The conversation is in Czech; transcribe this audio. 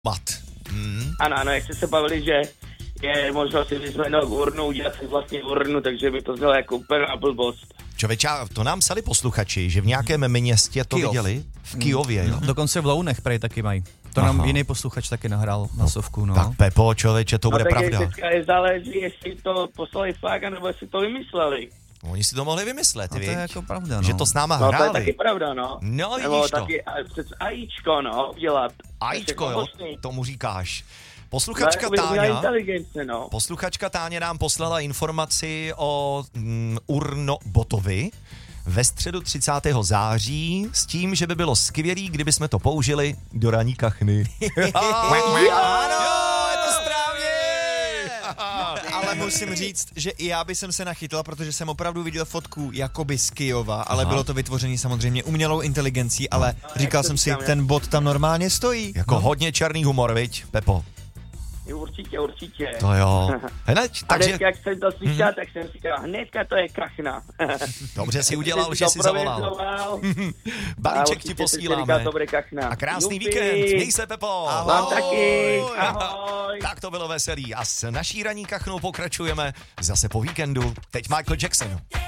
mat. Ano, jak jste se bavili, že je možnost si vyzvednout urnu, udělat si vlastně urnu, takže by to znělo jako úplná blbost. Člověče, to nám psali posluchači, že v nějakém městě to viděli. V Kyjově, jo. Dokonce v Lounech prej taky mají. To nám jiný posluchač taky nahrál masovku, no. Tak Pepo, člověče, to bude pravda. Teďka je záleží, jestli to poslali fakt, nebo jestli to vymysleli. Oni si to mohli vymyslet, to je jako pravda, no. Že to s náma hráli. hráli. No to je taky pravda, no. No, nebo vidíš to. taky AIčko, no, udělat. AIčko, jo, tomu říkáš. Posluchačka Táně nám poslala informaci o urnobotovi ve středu 30. září s tím, že by bylo skvělý, kdyby jsme to použili do ranní kachny. Ano, je to správně! Ale musím říct, že i já bych se nachytl, protože jsem opravdu viděl fotku jakoby z Kyjova, ale bylo to vytvořené samozřejmě umělou inteligencí, ale říkal jsem si, ten bot tam normálně stojí. Jako hodně černý humor, viď, Pepo? Určitě. To jo. Hned, takže... jak jsem to slyšel, tak jsem si říkal, hnedka to je kachna. Dobře si udělal, že si zavolal. Balíček ti posíláme. A krásný víkend. Měj se, Pepo. Ahoj. Vám taky. Ahoj. Tak to bylo veselý. A s naší ranní kachnou pokračujeme zase po víkendu. Teď Michael Jackson.